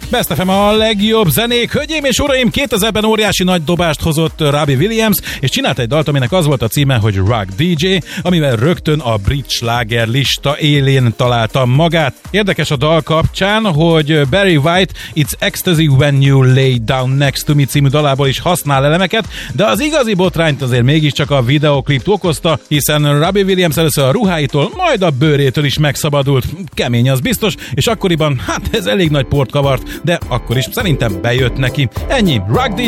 Best FM a legjobb zenék. Hölgyeim és uraim, 2000-ben óriási nagy dobást hozott Robbie Williams, és csinált egy dalt, aminek az volt a címe, hogy Rock DJ, amivel rögtön a brit sláger lista élén találta magát. Érdekes a dal kapcsán, hogy Barry White It's Ecstasy When You Lay Down Next To Me című dalából is használ elemeket, de az igazi botrányt azért mégiscsak a videoklip okozta, hiszen Robbie Williams először a ruháitól, majd a bőrétől is megszabadult. Kemény az biztos, és akkoriban, hát ez elég nagy port kavart, de akkor is szerintem bejött neki. Ennyi, Rock DJ